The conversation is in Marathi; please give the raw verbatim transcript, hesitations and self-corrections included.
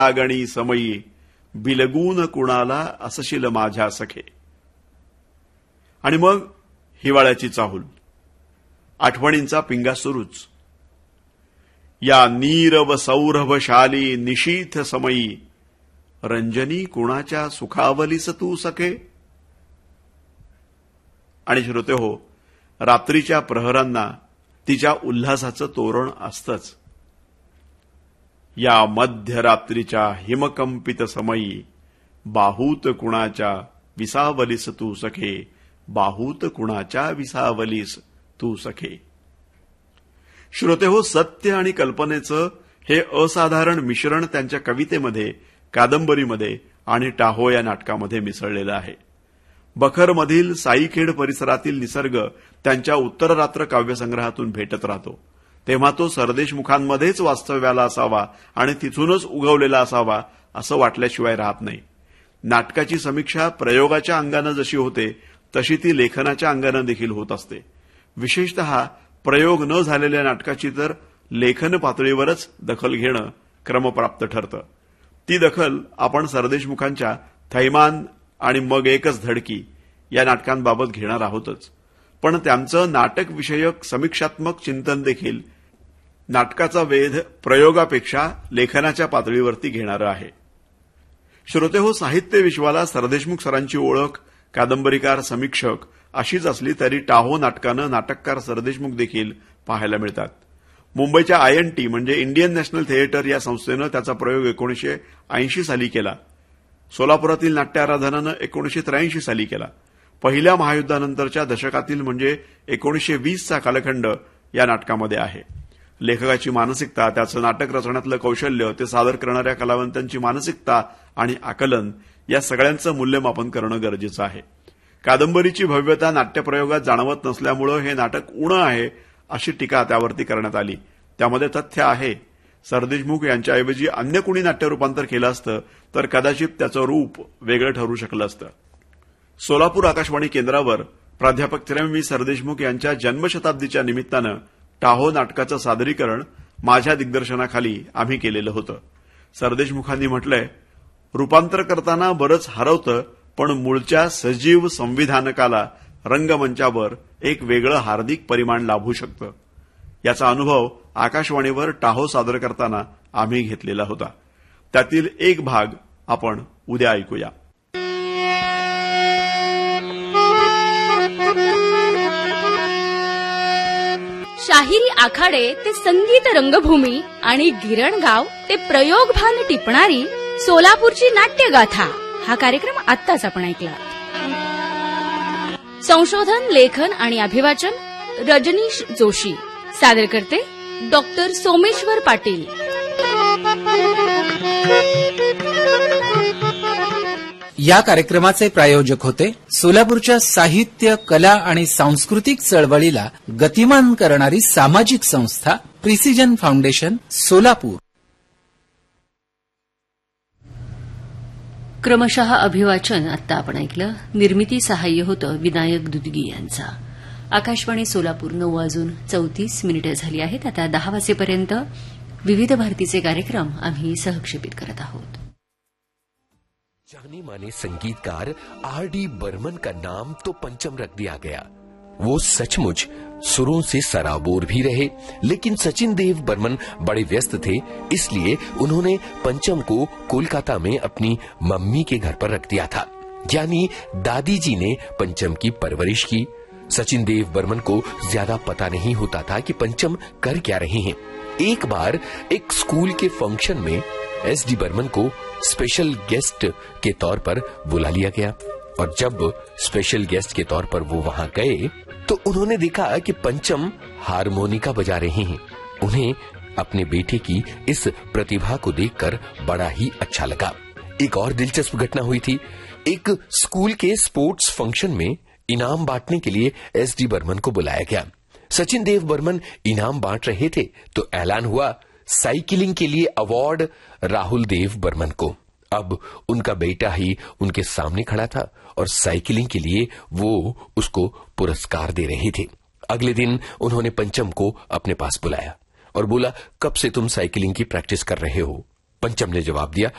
लागणी समयी बिलगून कुणाला असशील माझ्या सखे. आणि मग हिवाळ्याची चाहूल, आठवणींचा पिंगा सुरूच. या नीरव सौरभशाली निशीथ समयी रंजनी कुणाच्या सुखावलीस तू सखे. आणि श्रोते हो, रात्रीच्या प्रहरांना तिच्या उल्हासाचं तोरण असतंच. या मध्यरात्रीच्या हिमकंपित समयी बाहूत कुणाच्या विसावलीस तू सखे, बाहूत कुणाच्या विसावलीस तू सखे. श्रोते हो, सत्य आणि कल्पनेचं हे असाधारण मिश्रण त्यांच्या कवितेमध्ये, कादंबरीमध्ये आणि टाहो या नाटकामध्ये मिसळलेलं आहे. बखरमधील साईखेड परिसरातील निसर्ग त्यांच्या उत्तररात्र काव्यसंग्रहातून भेटत राहतो. तेव्हा तो सरदेशमुखांमध्येच वास्तव्याला असावा आणि तिथूनच उगवलेला असावा असं वाटल्याशिवाय राहत नाही. नाटकाची समीक्षा प्रयोगाच्या अंगानं जशी होते तशी ती लेखनाच्या अंगानं देखील होत असते. विशेषतः प्रयोग न झालेल्या नाटकाची तर लेखन पातळीवरच दखल घेणं क्रमप्राप्त ठरतं. ती दखल आपण सरदेशमुखांच्या थैमान आणि मग एकच धडकी या नाटकांबाबत घेणार आहोतच. पण त्यांचं नाटकविषयक समीक्षात्मक चिंतन देखील नाटकाचा वेध प्रयोगापेक्षा लेखनाच्या पातळीवरती घेणारं आहे. श्रोते हो, साहित्य विश्वाला सरदेशमुख सरांची ओळख कादंबरीकार, समीक्षक अशीच असली तरी टाहो नाटकानं नाटककार सरदेशमुख देखील पाहायला मिळतात. मुंबईच्या आय एन टी म्हणजे इंडियन नॅशनल थिएटर या संस्थेनं त्याचा प्रयोग एकोणीसशे ऐंशी साली केला. सोलापुरातील नाट्य आराधनानं एकोणीसशे त्र्याऐंशी साली केला. पहिल्या महायुद्धानंतरच्या दशकातील म्हणजे एकोणीसशे वीसचा कालखंड या नाटकामध्ये आहे. लेखकाची मानसिकता, त्याचं नाटक रचण्यातलं कौशल्य, ते सादर करणाऱ्या कलावंतांची मानसिकता आणि आकलन या सगळ्यांचं मूल्यमापन करणं गरजेचं आहे. कादंबरीची भव्यता नाट्यप्रयोगात जाणवत नसल्यामुळं हे नाटक उणं आहे अशी टीका त्यावरती करण्यात आली. त्यामध्ये तथ्य आहे. सरदेशमुख यांच्याऐवजी अन्य कुणी नाट्यरूपांतर केलं असतं तर कदाचित त्याचं रूप वेगळं ठरू शकलं असतं. सोलापूर आकाशवाणी केंद्रावर प्राध्यापक त्र्यं वी सरदेशमुख यांच्या जन्मशताब्दीच्या निमित्तानं टाहो नाटकाचं सादरीकरण माझ्या दिग्दर्शनाखाली आम्ही केलेलं होतं. सरदेशमुखांनी म्हटलंय, रूपांतर करताना बरंच हरवतं, पण मूळच्या सजीव संविधानकाला रंगमंचावर एक वेगळं हार्दिक परिमाण लाभू शकतं. याचा अनुभव आकाशवाणीवर टाहो सादर करताना आम्ही घेतलेला होता. त्यातील एक भाग आपण उद्या ऐकूया. शाहिरी आखाडे ते संगीत रंगभूमी आणि गिरणगाव ते प्रयोगभान टिपणारी सोलापूरची नाट्यगाथा हा कार्यक्रम आत्ताच आपण ऐकला. संशोधन, लेखन आणि अभिवाचन रजनीश जोशी. सादर करते डॉक्टर सोमेश्वर पाटील. या कार्यक्रमाचे प्रायोजक होते सोलापूरच्या साहित्य, कला आणि सांस्कृतिक चळवळीला गतिमान करणारी सामाजिक संस्था प्रिसिजन फाउंडेशन सोलापूर. क्रमशः अभिवाचन आत्ता आपण ऐकलं. निर्मिती सहाय्य होतं विनायक दुदगी यांचा. आकाशवाणी सोलापूर नऊ वाजून चौतीस मिनिटं झाली आहेत. आता दहा वाजेपर्यंत विविध भारतीचे कार्यक्रम आम्ही सहक्षेपित करत आहोत. जाने माने संगीतकार आर डी बर्मन का नाम तो पंचम रख दिया गया. वो सचमुच सुरों से सराबोर भी रहे, लेकिन सचिन देव बर्मन बड़े व्यस्त थे, इसलिए उन्होंने पंचम को कोलकाता में अपनी मम्मी के घर पर रख दिया था. यानी दादी जी ने पंचम की परवरिश की. सचिन देव बर्मन को ज्यादा पता नहीं होता था कि पंचम कर क्या रहे हैं. एक बार एक स्कूल के फंक्शन में एस डी बर्मन को स्पेशल गेस्ट के तौर पर बुला लिया गया और जब स्पेशल गेस्ट के तौर पर वो वहां गए तो उन्होंने देखा कि पंचम हारमोनिका बजा रहे हैं. उन्हें अपने बेटे की इस प्रतिभा को देखकर बड़ा ही अच्छा लगा. एक और दिलचस्प घटना हुई थी. एक स्कूल के स्पोर्ट्स फंक्शन में इनाम बांटने के लिए एस डी बर्मन को बुलाया गया. सचिन देव बर्मन इनाम बांट रहे थे तो ऐलान हुआ साइकिलिंग के लिए अवार्ड राहुल देव बर्मन को. अब उनका बेटा ही उनके सामने खड़ा था और साइकिलिंग के लिए वो उसको पुरस्कार दे रहे थे. अगले दिन उन्होंने पंचम को अपने पास बुलाया और बोला, कब से तुम साइकिलिंग की प्रैक्टिस कर रहे हो? पंचम ने जवाब दिया,